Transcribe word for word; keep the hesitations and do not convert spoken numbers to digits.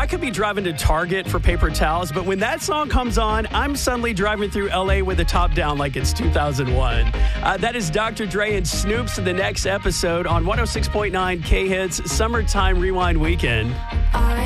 could be driving to Target for paper towels, but when that song comes on, I'm suddenly driving through L A with the top down like it's two thousand one. Uh, that is Doctor Dre and Snoop's in the next episode on one oh six point nine K-Hits Summertime Rewind Weekend. I